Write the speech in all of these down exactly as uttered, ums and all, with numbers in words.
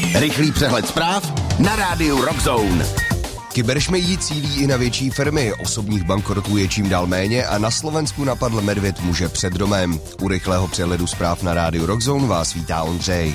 Rychlý přehled zpráv na rádiu Rockzone. Kyberšmejdi cílí i na větší firmy, osobních bankrotů je čím dál méně a na Slovensku napadl medvěd muže před domem. U rychlého přehledu zpráv na rádiu Rockzone vás vítá Ondřej.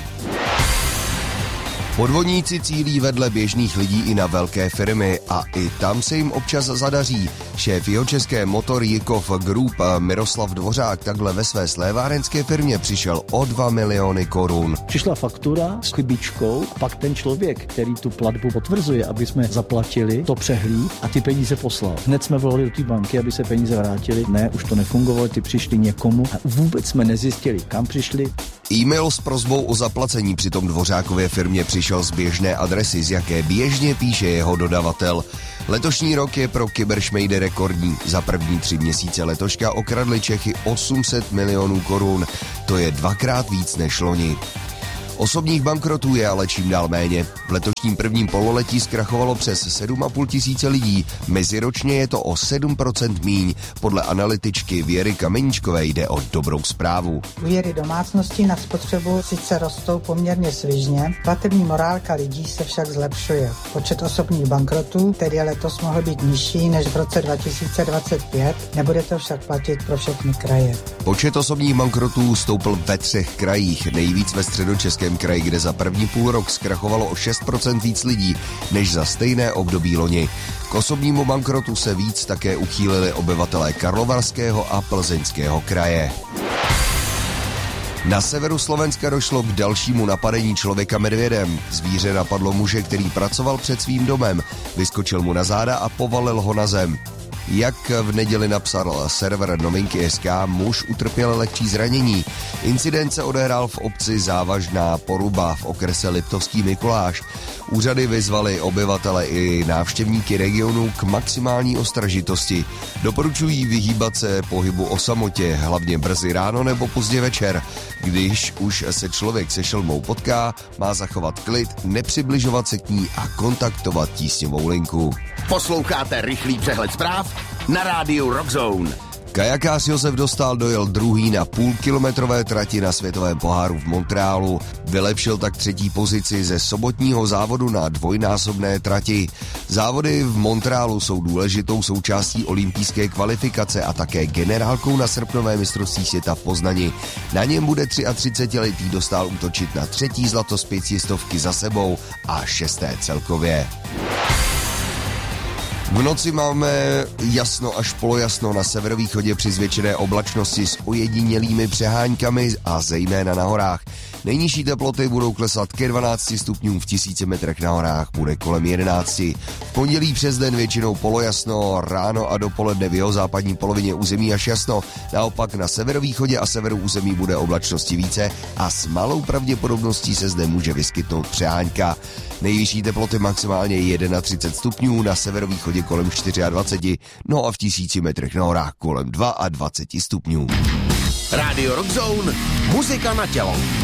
Podvodníci cílí vedle běžných lidí i na velké firmy a i tam se jim občas zadaří. Šéf Jihočeské Motor Jikov Group Miroslav Dvořák takhle ve své slévárenské firmě přišel o dva miliony korun. Přišla faktura s chybičkou, pak ten člověk, který tu platbu potvrzuje, aby jsme zaplatili, to přehlíd a ty peníze poslal. Hned jsme volali do té banky, aby se peníze vrátily. Ne, už to nefungovalo, ty přišly někomu a vůbec jsme nezjistili, kam přišli. E-mail s prosbou o zaplacení přitom Dvořákově firmě přišel z běžné adresy, z jaké běžně píše jeho dodavatel. Letošní rok je pro kyberšmejdy rekordní. Za první tři měsíce letoška okradli Čechy osm set milionů korun. To je dvakrát víc než loni. Osobních bankrotů je ale čím dál méně. V letošním prvním pololetí zkrachovalo přes sedm a půl tisíce lidí. Meziročně je to o sedm procent míň. Podle analytičky Věry Kameničkové jde o dobrou zprávu. Úvěry domácností na spotřebu sice rostou poměrně svižně, platební morálka lidí se však zlepšuje. Počet osobních bankrotů tedy letos mohl být nižší než v roce dva tisíce dvacet pět, nebude to však platit pro všechny kraje. Počet osobních bankrotů stoupl ve třech krajích, nejvíc ve Středočeském kraji, kde za první půl rok zkrachovalo o šest procent víc lidí než za stejné období loni. K osobnímu bankrotu se víc také uchýlili obyvatelé Karlovarského a Plzeňského kraje. Na severu Slovenska došlo k dalšímu napadení člověka medvědem. Zvíře napadlo muže, který pracoval před svým domem. Vyskočil mu na záda a povalil ho na zem. Jak v neděli napsal server Novinky tečka es ká, muž utrpěl lehčí zranění. Incident se odehrál v obci Závažná Poruba v okrese Liptovský Mikuláš. Úřady vyzvaly obyvatele i návštěvníky regionu k maximální ostražitosti. Doporučují vyhýbat se pohybu o samotě, hlavně brzy ráno nebo pozdě večer. Když už se člověk se šelmou potká, má zachovat klid, nepřibližovat se k ní a kontaktovat tísňovou linku. Posloucháte rychlý přehled zpráv na rádiu Rockzone. Kajakář Josef Dostál dojel druhý na půlkilometrové trati na světovém poháru v Montrealu. Vylepšil tak třetí pozici ze sobotního závodu na dvojnásobné trati. Závody v Montrealu jsou důležitou součástí olympijské kvalifikace a také generálkou na srpnové mistrovství světa v Poznani. Na něm bude třiatřicetiletý Dostál útočit na třetí zlato z pětistovky za sebou a šesté celkově. V noci máme jasno až polojasno na severovýchodě při zvětšené oblačnosti s ojedinělými přeháňkami a zejména na horách. Nejnižší teploty budou klesat ke dvanácti stupňům, v tisíci metrech na horách bude kolem jedenácti. V pondělí přes den většinou polojasno, ráno a dopoledne v jihozápadní polovině území až jasno. Naopak na severovýchodě a severu území bude oblačnosti více a s malou pravděpodobností se zde může vyskytnout přeháňka. Nejvyšší teploty maximálně třicet jedna stupňů, na severovýchodě kolem dvacet čtyři, no a v tisíci metrech na horách kolem dvacet dva stupňů. Rádio Rockzone, muzika na tělo.